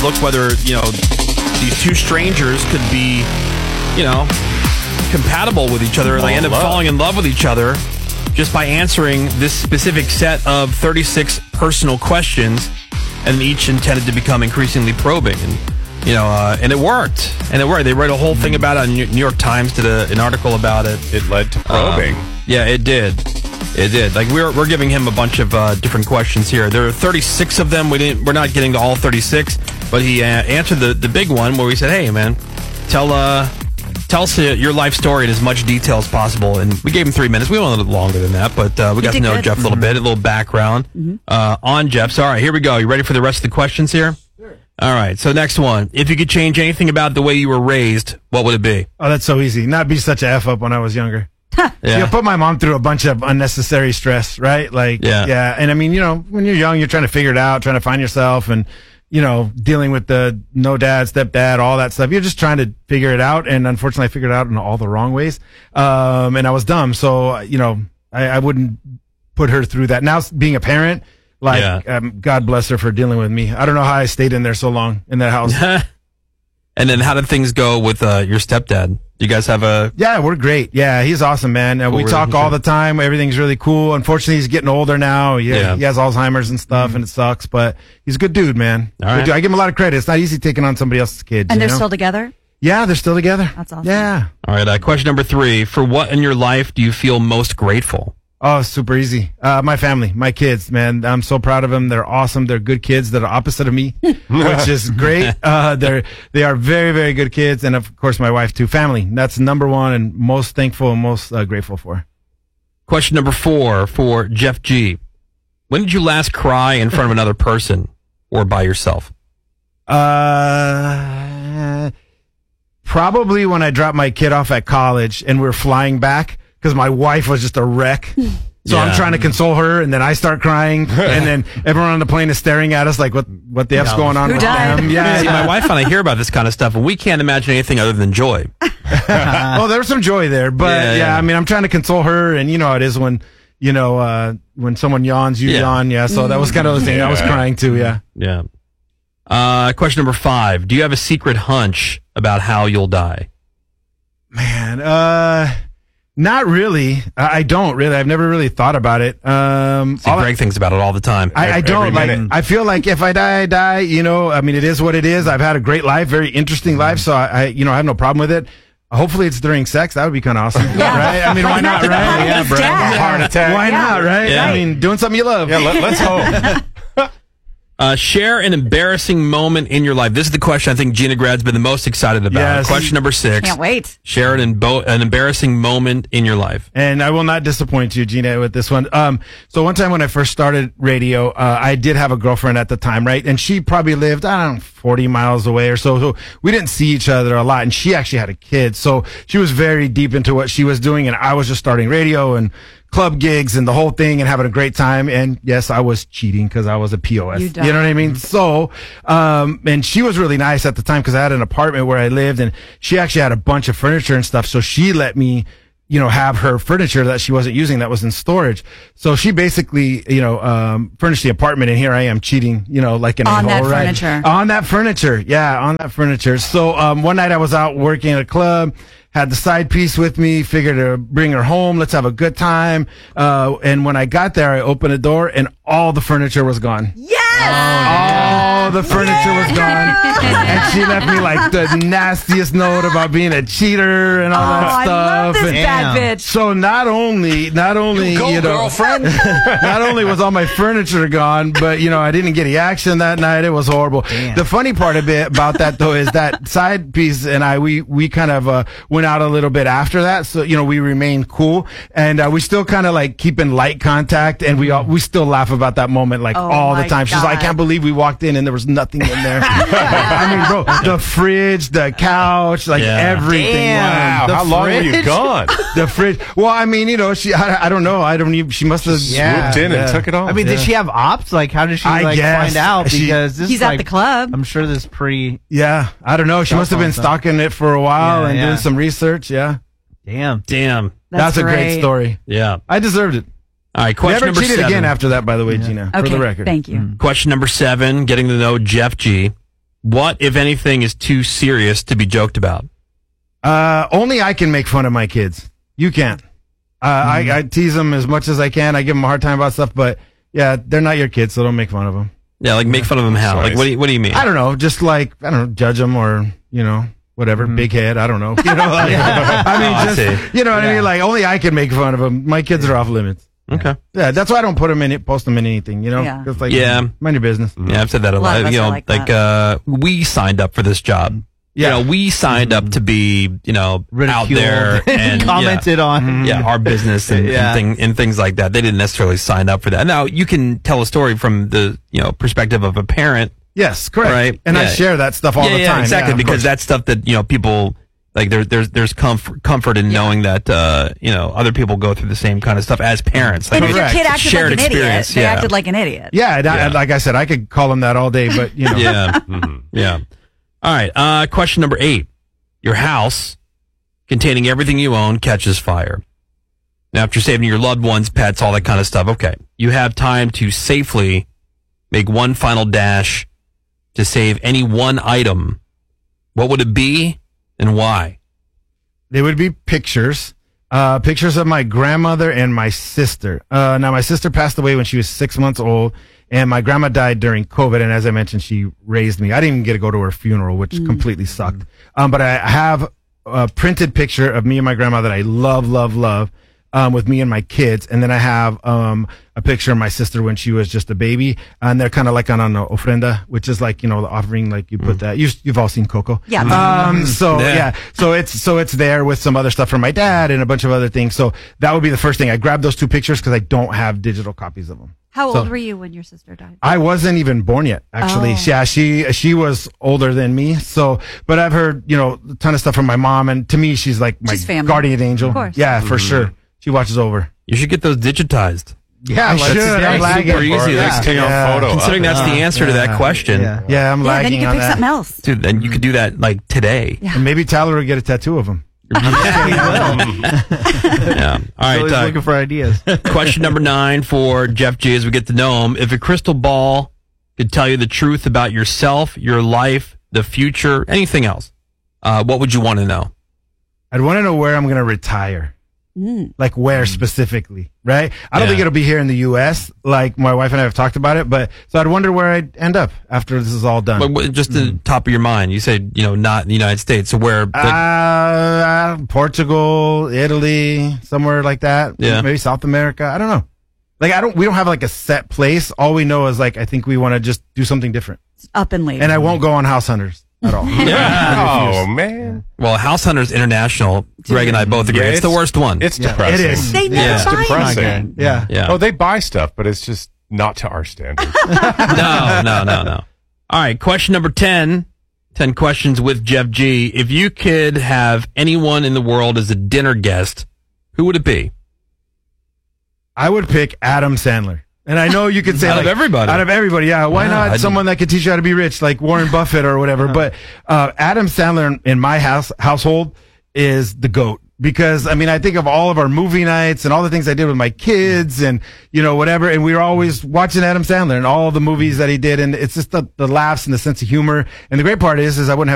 look whether, these two strangers could be, compatible with each other, and they end up falling in love with each other just by answering this specific set of 36 personal questions, and each intended to become increasingly probing. And it worked. They wrote a whole thing about it. New York Times did an article about it. It led to probing. Yeah, it did. It did. Like we're giving him a bunch of different questions here. There are 36 of them. We're not getting to all 36, but he answered the big one where we said, "Hey, man, tell us your life story in as much detail as possible." And we gave him 3 minutes. We went a little longer than that, but we got to know Jeff a little bit, a little background on Jeff. So, all right, here we go. You ready for the rest of the questions here? Sure. All right. So, next one. If you could change anything about the way you were raised, what would it be? Oh, that's so easy. Not be such a F up when I was younger. Yeah, put my mom through a bunch of unnecessary stress, right? Yeah. And I mean, when you're young, you're trying to figure it out, trying to find yourself, and dealing with the no dad, stepdad, all that stuff. You're just trying to figure it out. And unfortunately, I figured it out in all the wrong ways. And I was dumb. So, I wouldn't put her through that. Now, being a parent, God bless her for dealing with me. I don't know how I stayed in there so long in that house. And then how did things go with your stepdad? You guys have a... Yeah, we're great. Yeah, he's awesome, man. We talk all the time. Everything's really cool. Unfortunately, he's getting older now. He has Alzheimer's and stuff, and it sucks, but he's a good dude, man. All right. I give him a lot of credit. It's not easy taking on somebody else's kids. And they're still together? Yeah, they're still together. That's awesome. Yeah. All right, question number 3. For what in your life do you feel most grateful? Oh, super easy. My family, my kids, man. I'm so proud of them. They're awesome. They're good kids that are opposite of me, which is great. They are very, very good kids. And of course, my wife too. Family. That's number one and most thankful and most grateful for. Question number 4 for Jeff G. When did you last cry in front of another person or by yourself? Probably when I dropped my kid off at college and we were flying back. Because my wife was just a wreck. So I'm trying to console her, and then I start crying, and then everyone on the plane is staring at us like, what the F's going on with them? Yeah, my wife and I hear about this kind of stuff, and we can't imagine anything other than joy. Well, there's some joy there, but I mean, I'm trying to console her, and you know how it is when, when someone yawns, you yawn. Yeah, so that was kind of the thing. I was crying too, Yeah. Question number 5. Do you have a secret hunch about how you'll die? Man, not really. I don't really. I've never really thought about it. See, Greg thinks about it all the time. I don't like. I feel like if I die, I die. I mean, it is what it is. I've had a great life, very interesting life. So I have no problem with it. Hopefully, it's during sex. That would be kind of awesome, right? I mean, why not, right? Yeah, Brad. Heart attack. Why not, right? Yeah. I mean, doing something you love. Yeah, let's hope. Share an embarrassing moment in your life. This is the question I think Gina Grad's been the most excited about. Yes. Question number 6. Can't wait. Share an embarrassing moment in your life. And I will not disappoint you, Gina, with this one. So one time when I first started radio, I did have a girlfriend at the time, right? And she probably lived, 40 miles away or so. So we didn't see each other a lot. And she actually had a kid. So she was very deep into what she was doing. And I was just starting radio and club gigs and the whole thing and having a great time. And yes, I was cheating because I was a POS. You know what I mean? So, and she was really nice at the time because I had an apartment where I lived and she actually had a bunch of furniture and stuff. So she let me, have her furniture that she wasn't using that was in storage. So she basically, furnished the apartment and here I am cheating, like an on that right? furniture. On that furniture. Yeah, on that furniture. So, one night I was out working at a club, had the side piece with me, figured to bring her home. Let's have a good time. And when I got there, I opened the door and all the furniture was gone. Yes! All the furniture was gone. And she left me like the nastiest note about being a cheater and all that stuff. I love this bad bitch. So not only, girlfriend. not only was all my furniture gone, but I didn't get any action that night. It was horrible. Damn. The funny part about that though is that side piece and we kind of went out a little bit after that. So we remained cool and we still kind of like keep in light contact and we still laugh about that moment like all the time. She's like, I can't believe we walked in and there was nothing in there. I mean, bro, the fridge, the couch, like everything. Wow. How long were you gone? The fridge. Well, I mean, I don't know. I don't even, she must have swooped in and took it off. I mean, did she have ops? Like, how did she find out? Because this he's is at the club. I'm sure this Yeah, I don't know. She must have been stalking it for a while and doing some research. Yeah. Damn. That's a great story. Yeah. I deserved it. All right, question Never number cheated 7. again after that, by the way, Gina, for the record. Thank you. Question number 7, getting to know Jeff G. What, if anything, is too serious to be joked about? Only I can make fun of my kids. You can't. I tease them as much as I can. I give them a hard time about stuff, but yeah, they're not your kids, so don't make fun of them. Yeah, like make fun of them how? Like what do you mean? I don't know. Just like, I don't know, judge them or, whatever, big head. I don't know. I mean, you know what I mean? Like, only I can make fun of them. My kids are off limits. Okay. Yeah, that's why I don't post them in anything, Yeah. Just like, Yeah. mind your business. Yeah, I've said that a lot. of us are like We signed up for this job. Yeah. We signed up to be, out there and commented on. Yeah, our business and things like that. They didn't necessarily sign up for that. Now, you can tell a story from the, perspective of a parent. Yes, correct. Right? And I share that stuff all the time. Yeah, exactly. Yeah, because that's stuff that, people, like there's comfort in knowing that, other people go through the same kind of stuff as parents. Like, And if your kid acted shared like an idiot, experience, they acted like an idiot. Yeah, and like I said, I could call them that all day, but, Yeah. Yeah. All right. Question number 8. Your house, containing everything you own, catches fire. Now, after saving your loved ones, pets, all that kind of stuff, okay, you have time to safely make one final dash to save any one item. What would it be and why? They would be pictures. Pictures of my grandmother and my sister. Now, my sister passed away when she was 6 months old, and my grandma died during COVID. And as I mentioned, she raised me. I didn't even get to go to her funeral, which completely sucked. But I have a printed picture of me and my grandma that I love, with me and my kids. And then I have a picture of my sister when she was just a baby. And they're kind of like on an ofrenda, which is like, the offering, like you put that. You've all seen Coco. Yeah. So it's there with some other stuff from my dad and a bunch of other things. So that would be the first thing. I grabbed those 2 pictures because I don't have digital copies of them. How old were you when your sister died? I wasn't even born yet, actually. Oh. Yeah, she was older than me. So, but I've heard, a ton of stuff from my mom, and to me, she's like my guardian angel. Of course. Yeah, for sure. She watches over. You should get those digitized. Yeah, I should. I'm lagging. Super easy. Considering that's the answer to that question. Yeah, I'm lagging then you can on pick that. something else. Dude, then you could do that like today. Yeah. And maybe Tyler will get a tattoo of him. Yeah. All Always right. looking for ideas. Question number 9 for Jeff G as we get to know him. If a crystal ball could tell you the truth about yourself, your life, the future, anything else, what would you want to know? I'd want to know where I'm going to retire. Like where specifically, right? I don't think it'll be here in the U.S. Like my wife and I have talked about it, but so I'd wonder where I'd end up after this is all done. But just the top of your mind, you said, not in the United States. So where? Portugal, Italy, somewhere like that. Yeah. Maybe South America. I don't know. Like we don't have like a set place. All we know is like, I think we want to just do something different. Up and leave. And I won't go on House Hunters at all. Oh, man. Well, House Hunters International, Greg and I both agree. It's the worst one. It's depressing. It is. They never buy depressing. anything. Yeah. Yeah. Oh, they buy stuff, but it's just not to our standards. No. All right. Question number 10. 10 questions with Jeff G. If you could have anyone in the world as a dinner guest, who would it be? I would pick Adam Sandler. And I know you could say Out of everybody, yeah. Why not someone that could teach you how to be rich, like Warren Buffett or whatever? But Adam Sandler in my household is the GOAT. Because, I mean, I think of all of our movie nights and all the things I did with my kids and, whatever. And we were always watching Adam Sandler and all the movies that he did. And it's just the laughs and the sense of humor. And the great part is I wouldn't have